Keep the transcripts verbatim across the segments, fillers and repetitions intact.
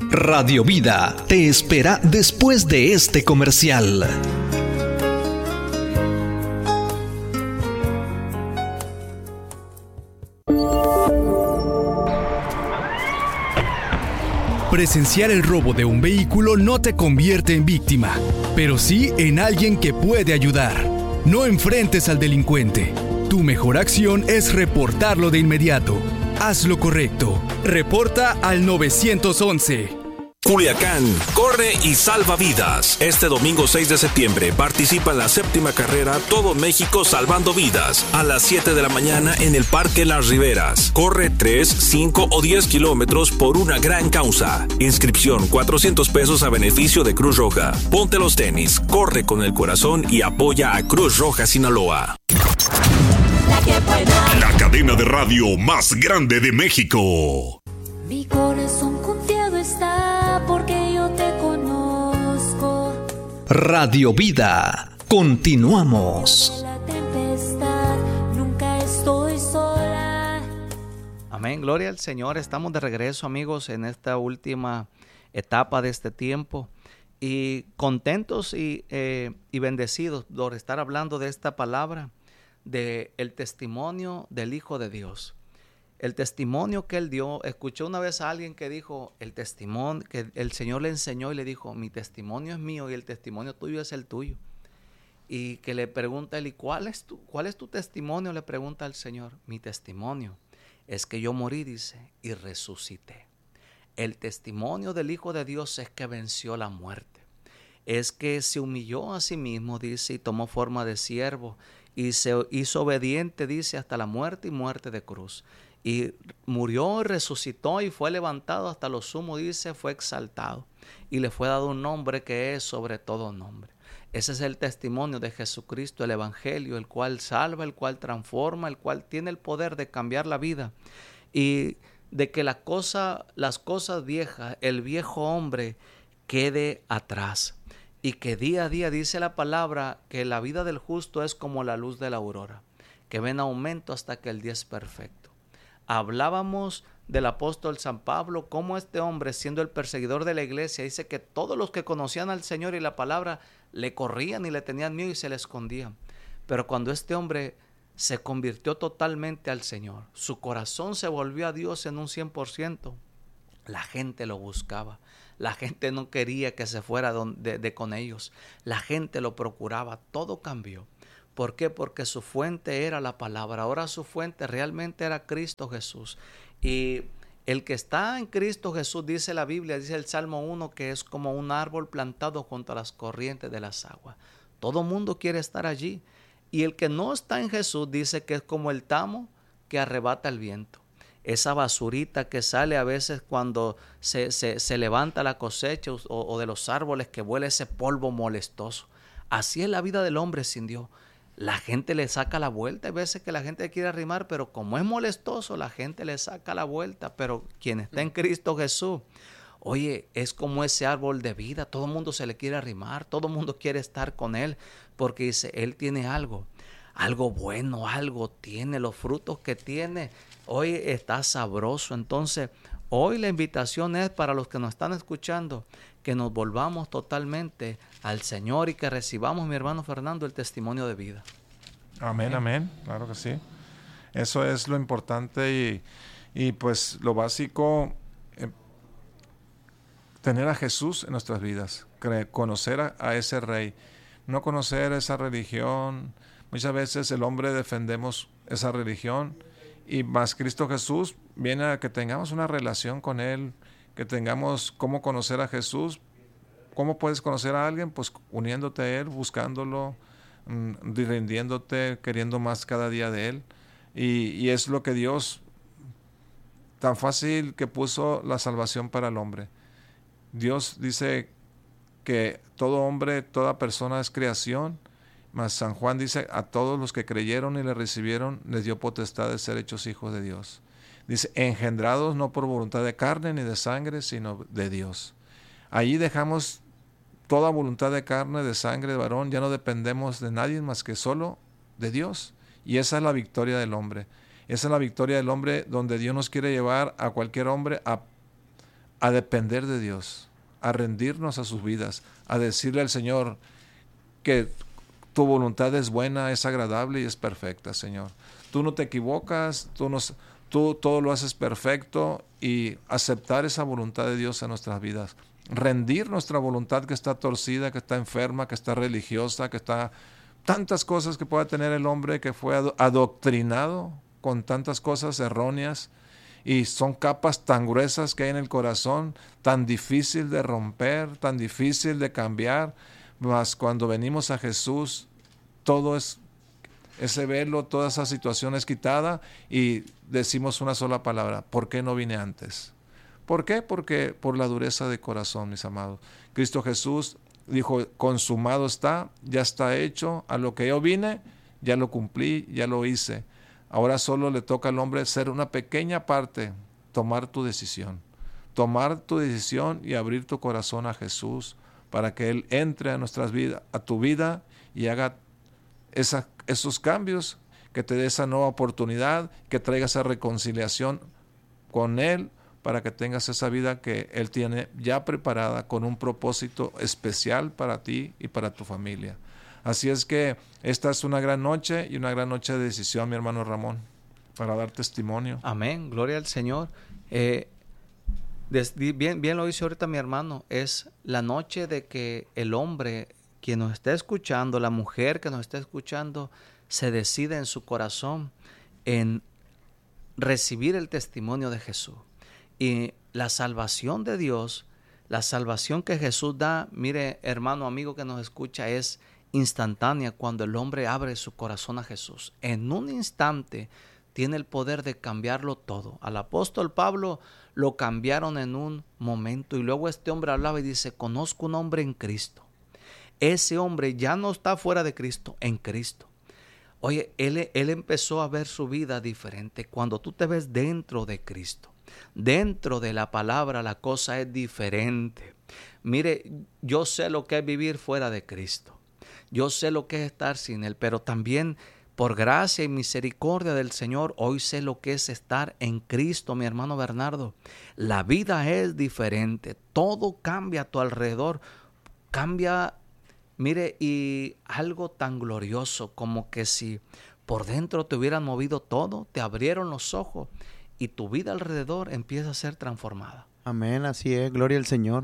Radio Vida te espera después de este comercial. Presenciar el robo de un vehículo no te convierte en víctima, pero sí en alguien que puede ayudar. No enfrentes al delincuente. Tu mejor acción es reportarlo de inmediato. Haz lo correcto. Reporta al nueve once. Culiacán, corre y salva vidas. Este domingo seis de septiembre participa en la séptima carrera Todo México Salvando Vidas a las siete de la mañana en el Parque Las Riberas. Corre tres, cinco o diez kilómetros por una gran causa. Inscripción cuatrocientos pesos a beneficio de Cruz Roja. Ponte los tenis, corre con el corazón y apoya a Cruz Roja Sinaloa. La que pueda. La cadena de radio más grande de México. Mi corazón confiado está porque yo te conozco. Radio Vida, continuamos. La tempestad, nunca estoy sola. Amén, gloria al Señor. Estamos de regreso, amigos, en esta última etapa de este tiempo. Y contentos y, eh, y bendecidos por estar hablando de esta palabra, de el testimonio del Hijo de Dios. El testimonio que él dio. Escuché una vez a alguien que dijo, el testimonio que el Señor le enseñó y le dijo, mi testimonio es mío y el testimonio tuyo es el tuyo. Y que le pregunta él, ¿y cuál es tu, cuál es tu testimonio? Le pregunta al Señor. Mi testimonio es que yo morí, dice, y resucité. El testimonio del Hijo de Dios es que venció la muerte. Es que se humilló a sí mismo, dice, y tomó forma de siervo. Y se hizo obediente, dice, hasta la muerte y muerte de cruz. Y murió y resucitó y fue levantado hasta lo sumo, dice, fue exaltado. Y le fue dado un nombre que es sobre todo nombre. Ese es el testimonio de Jesucristo, el Evangelio, el cual salva, el cual transforma, el cual tiene el poder de cambiar la vida. Y de que la cosa, las cosas viejas, el viejo hombre, quede atrás. Y que día a día dice la palabra que la vida del justo es como la luz de la aurora, que va en aumento hasta que el día es perfecto. Hablábamos del apóstol San Pablo, cómo este hombre, siendo el perseguidor de la iglesia, dice que todos los que conocían al Señor y la palabra le corrían y le tenían miedo y se le escondían. Pero cuando este hombre se convirtió totalmente al Señor, su corazón se volvió a Dios en un cien por ciento, la gente lo buscaba. La gente no quería que se fuera de, de con ellos. La gente lo procuraba. Todo cambió. ¿Por qué? Porque su fuente era la palabra. Ahora su fuente realmente era Cristo Jesús. Y el que está en Cristo Jesús, dice la Biblia, dice el Salmo uno, que es como un árbol plantado junto a las corrientes de las aguas. Todo mundo quiere estar allí. Y el que no está en Jesús dice que es como el tamo que arrebata el viento. Esa basurita que sale a veces cuando se, se, se levanta la cosecha o, o de los árboles, que vuela ese polvo molestoso. Así es la vida del hombre sin Dios. La gente le saca la vuelta. Hay veces que la gente quiere arrimar, pero como es molestoso, la gente le saca la vuelta. Pero quien está en Cristo Jesús, oye, es como ese árbol de vida. Todo el mundo se le quiere arrimar, todo el mundo quiere estar con él, porque dice, él tiene algo, algo bueno, algo tiene, los frutos que tiene. Hoy está sabroso. Entonces, hoy la invitación es para los que nos están escuchando, que nos volvamos totalmente al Señor y que recibamos, mi hermano Fernando, el testimonio de vida. Amén, amén. Claro que sí. Eso es lo importante y, y pues lo básico, eh, tener a Jesús en nuestras vidas, conocer a, a ese Rey, no conocer esa religión. Muchas veces el hombre defendemos esa religión, y más Cristo Jesús viene a que tengamos una relación con Él, que tengamos cómo conocer a Jesús. ¿Cómo puedes conocer a alguien? Pues uniéndote a Él, buscándolo, rindiéndote, queriendo más cada día de Él. Y, y es lo que Dios, tan fácil que puso la salvación para el hombre. Dios dice que todo hombre, toda persona es creación. Mas San Juan dice, a todos los que creyeron y le recibieron, les dio potestad de ser hechos hijos de Dios. Dice, engendrados no por voluntad de carne ni de sangre, sino de Dios. Allí dejamos toda voluntad de carne, de sangre, de varón. Ya no dependemos de nadie más que solo de Dios. Y esa es la victoria del hombre. Esa es la victoria del hombre, donde Dios nos quiere llevar a cualquier hombre a, a depender de Dios, a rendirnos a sus vidas, a decirle al Señor que tu voluntad es buena, es agradable y es perfecta, Señor. Tú no te equivocas, tú, nos, tú todo lo haces perfecto, y aceptar esa voluntad de Dios en nuestras vidas. Rendir nuestra voluntad que está torcida, que está enferma, que está religiosa, que está... tantas cosas que pueda tener el hombre que fue adoctrinado con tantas cosas erróneas, y son capas tan gruesas que hay en el corazón, tan difícil de romper, tan difícil de cambiar. Mas cuando venimos a Jesús, todo es ese velo, toda esa situación es quitada, y decimos una sola palabra: ¿por qué no vine antes? ¿Por qué? Porque por la dureza de corazón, mis amados. Cristo Jesús dijo: consumado está, ya está hecho, a lo que yo vine, ya lo cumplí, ya lo hice. Ahora solo le toca al hombre ser una pequeña parte, tomar tu decisión. Tomar tu decisión y abrir tu corazón a Jesús, para que Él entre a nuestras vidas, a tu vida, y haga esa, esos cambios, que te dé esa nueva oportunidad, que traiga esa reconciliación con Él, para que tengas esa vida que Él tiene ya preparada, con un propósito especial para ti y para tu familia. Así es que esta es una gran noche, y una gran noche de decisión, mi hermano Ramón, para dar testimonio. Amén, gloria al Señor. Eh, des, bien, bien lo dice ahorita mi hermano, es la noche de que el hombre, quien nos está escuchando, la mujer que nos está escuchando, se decide en su corazón en recibir el testimonio de Jesús. Y la salvación de Dios, la salvación que Jesús da, mire, hermano, amigo que nos escucha, es instantánea cuando el hombre abre su corazón a Jesús. En un instante tiene el poder de cambiarlo todo. Al apóstol Pablo lo cambiaron en un momento, y luego este hombre hablaba y dice: conozco un hombre en Cristo. Ese hombre ya no está fuera de Cristo, en Cristo. Oye, él, él empezó a ver su vida diferente. Cuando tú te ves dentro de Cristo, dentro de la palabra, la cosa es diferente. Mire, yo sé lo que es vivir fuera de Cristo. Yo sé lo que es estar sin Él, pero también por gracia y misericordia del Señor, hoy sé lo que es estar en Cristo, mi hermano Bernardo. La vida es diferente, todo cambia a tu alrededor, cambia, mire, y algo tan glorioso como que si por dentro te hubieran movido todo, te abrieron los ojos, y tu vida alrededor empieza a ser transformada. Amén, así es, gloria al Señor.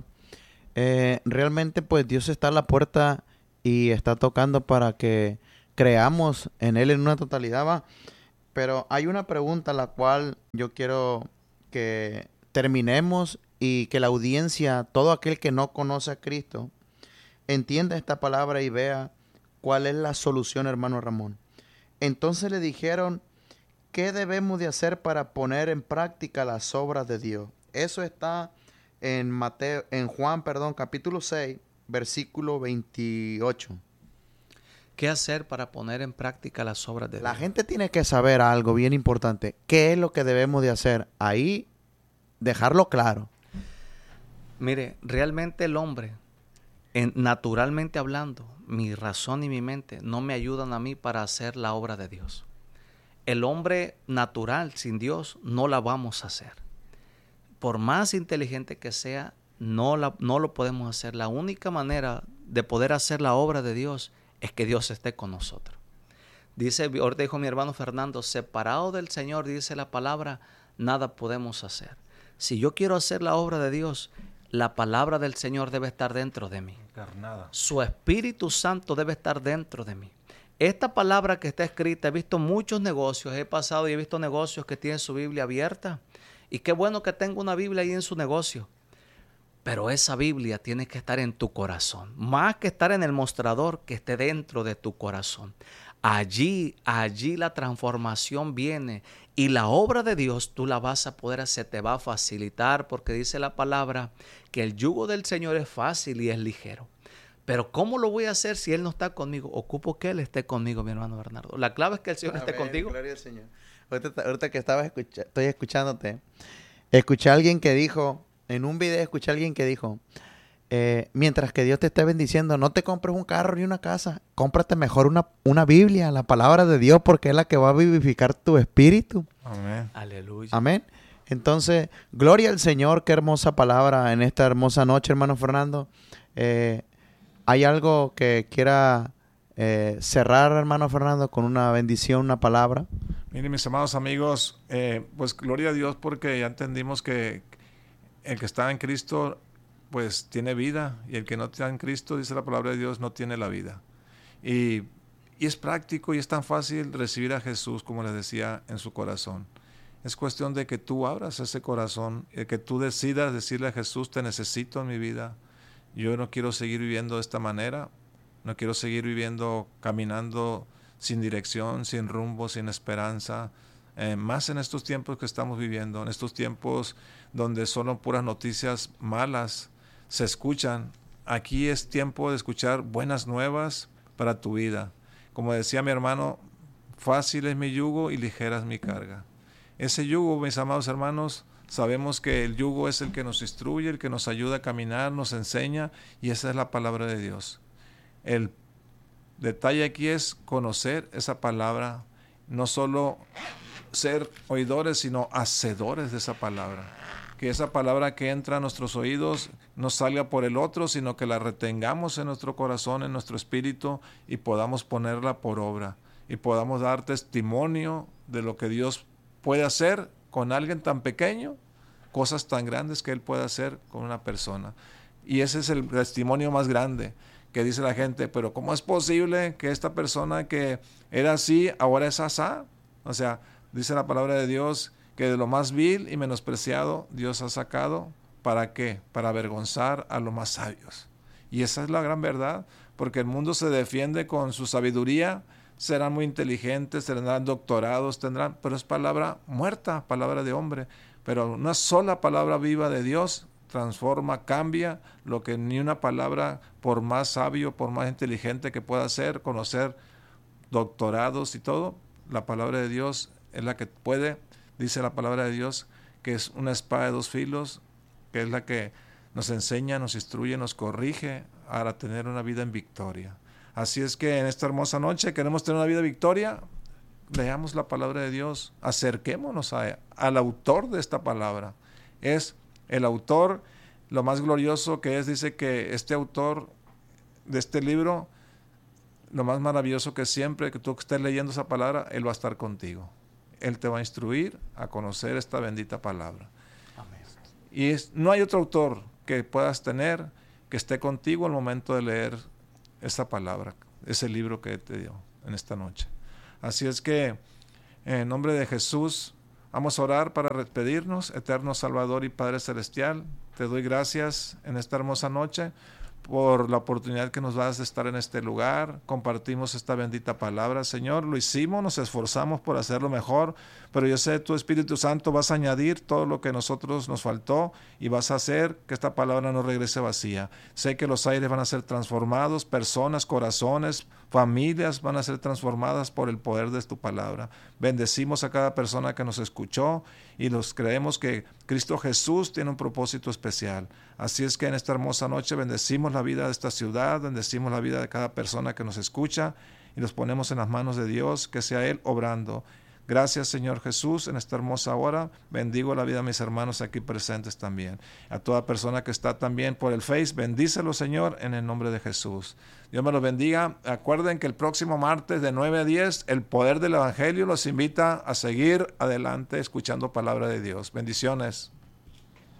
Eh, realmente pues Dios está a la puerta y está tocando para que creamos en Él en una totalidad, ¿va? Pero hay una pregunta la cual yo quiero que terminemos, y que la audiencia, todo aquel que no conoce a Cristo, entienda esta palabra y vea cuál es la solución, hermano Ramón. Entonces le dijeron: ¿qué debemos de hacer para poner en práctica las obras de Dios? Eso está en Mateo, en Juan, perdón, capítulo seis, versículo veintiocho. ¿Qué hacer para poner en práctica las obras de Dios? La gente tiene que saber algo bien importante. ¿Qué es lo que debemos de hacer? Ahí, dejarlo claro. Mire, realmente el hombre, en, naturalmente hablando, mi razón y mi mente no me ayudan a mí para hacer la obra de Dios. El hombre natural, sin Dios, no la vamos a hacer. Por más inteligente que sea, no, la, no lo podemos hacer. La única manera de poder hacer la obra de Dios es que Dios esté con nosotros. Dice, ahorita dijo mi hermano Fernando, separado del Señor, dice la palabra, nada podemos hacer. Si yo quiero hacer la obra de Dios, la palabra del Señor debe estar dentro de mí. Encarnada. Su Espíritu Santo debe estar dentro de mí. Esta palabra que está escrita, he visto muchos negocios, he pasado y he visto negocios que tienen su Biblia abierta, y qué bueno que tenga una Biblia ahí en su negocio, pero esa Biblia tiene que estar en tu corazón, más que estar en el mostrador, que esté dentro de tu corazón. Allí, allí la transformación viene, y la obra de Dios tú la vas a poder hacer, te va a facilitar, porque dice la palabra que el yugo del Señor es fácil y es ligero. Pero ¿cómo lo voy a hacer si Él no está conmigo? Ocupo que Él esté conmigo, mi hermano Bernardo. La clave es que el Señor Amén, esté contigo. Gloria al Señor. Ahorita, ahorita que estaba escucha, estoy escuchándote, escuché a alguien que dijo, en un video escuché a alguien que dijo, eh, mientras que Dios te esté bendiciendo, no te compres un carro ni una casa, cómprate mejor una, una Biblia, la palabra de Dios, porque es la que va a vivificar tu espíritu. Amén. Aleluya. Amén. Entonces, gloria al Señor, qué hermosa palabra en esta hermosa noche, hermano Fernando. Eh, ¿Hay algo que quiera eh, cerrar, hermano Fernando, con una bendición, una palabra? Miren, mis amados amigos, eh, pues gloria a Dios porque ya entendimos que el que está en Cristo, pues tiene vida, y el que no está en Cristo, dice la palabra de Dios, no tiene la vida. Y, y es práctico y es tan fácil recibir a Jesús, como les decía, en su corazón. Es cuestión de que tú abras ese corazón, y que tú decidas decirle a Jesús, te necesito en mi vida. Yo no quiero seguir viviendo de esta manera, no quiero seguir viviendo, caminando sin dirección, sin rumbo, sin esperanza. Eh, más en estos tiempos que estamos viviendo, en estos tiempos donde solo puras noticias malas se escuchan. Aquí es tiempo de escuchar buenas nuevas para tu vida. Como decía mi hermano, fácil es mi yugo y ligera es mi carga. Ese yugo, mis amados hermanos, sabemos que el yugo es el que nos instruye, el que nos ayuda a caminar, nos enseña, y esa es la palabra de Dios. El detalle aquí es conocer esa palabra, no solo ser oidores, sino hacedores de esa palabra. Que esa palabra que entra a nuestros oídos no salga por el otro, sino que la retengamos en nuestro corazón, en nuestro espíritu, y podamos ponerla por obra, y podamos dar testimonio de lo que Dios puede hacer con alguien tan pequeño, cosas tan grandes que Él puede hacer con una persona. Y ese es el testimonio más grande, que dice la gente, pero ¿cómo es posible que esta persona que era así, ahora es asá? O sea, dice la palabra de Dios que de lo más vil y menospreciado Dios ha sacado, ¿para qué? Para avergonzar a los más sabios. Y esa es la gran verdad, porque el mundo se defiende con su sabiduría, serán muy inteligentes, tendrán doctorados, tendrán, pero es palabra muerta, palabra de hombre. Pero una sola palabra viva de Dios transforma, cambia lo que ni una palabra, por más sabio, por más inteligente que pueda ser, conocer doctorados y todo, la palabra de Dios es la que puede, dice la palabra de Dios, que es una espada de dos filos, que es la que nos enseña, nos instruye, nos corrige para tener una vida en victoria. Así es que en esta hermosa noche queremos tener una vida de victoria. Leamos la palabra de Dios, acerquémonos a, al autor de esta palabra. Es el autor, lo más glorioso que es, dice que este autor de este libro, lo más maravilloso que siempre que tú estés leyendo esa palabra, Él va a estar contigo. Él te va a instruir a conocer esta bendita palabra. Amén. Y es, no hay otro autor que puedas tener que esté contigo al momento de leer esta palabra, ese libro que te dio en esta noche. Así es que en nombre de Jesús vamos a orar para despedirnos. Eterno Salvador y Padre Celestial, te doy gracias en esta hermosa noche por la oportunidad que nos das de estar en este lugar. Compartimos esta bendita palabra, Señor. Lo hicimos, nos esforzamos por hacerlo mejor, pero yo sé, tu Espíritu Santo vas a añadir todo lo que a nosotros nos faltó y vas a hacer que esta palabra no regrese vacía. Sé que los aires van a ser transformados, personas, corazones, familias van a ser transformadas por el poder de tu palabra. Bendecimos a cada persona que nos escuchó y los creemos que Cristo Jesús tiene un propósito especial. Así es que en esta hermosa noche bendecimos la vida de esta ciudad, bendecimos la vida de cada persona que nos escucha y los ponemos en las manos de Dios, que sea Él obrando. Gracias, Señor Jesús, en esta hermosa hora. Bendigo la vida de mis hermanos aquí presentes también. A toda persona que está también por el Face, bendícelo, Señor, en el nombre de Jesús. Dios me los bendiga. Acuerden que el próximo martes de nueve a diez, el poder del Evangelio los invita a seguir adelante escuchando palabra de Dios. Bendiciones.